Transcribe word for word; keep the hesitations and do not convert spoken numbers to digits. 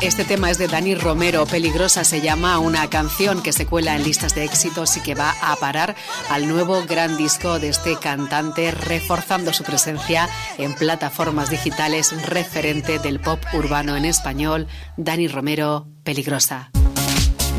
Este tema es de Dani Romero, Peligrosa se llama, una canción que se cuela en listas de éxitos y que va a parar al nuevo gran disco de este cantante, reforzando su presencia en plataformas digitales, referente del pop urbano en español. Dani Romero, Peligrosa.